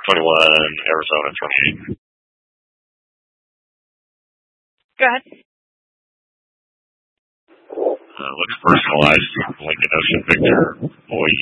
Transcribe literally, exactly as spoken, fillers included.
twenty-one, Arizona twenty-eight. Go ahead. Uh, looks personalized. Lincoln Ocean Victor, boy,